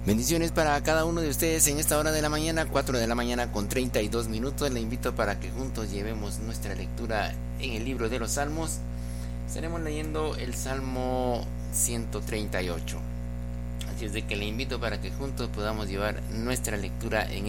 Bendiciones para cada uno de ustedes en esta hora de la mañana, 4 de la mañana con 32 minutos. Le invito para que juntos llevemos nuestra lectura en el libro de los Salmos. Estaremos leyendo el Salmo 138. Así es de que le invito para que juntos podamos llevar nuestra lectura en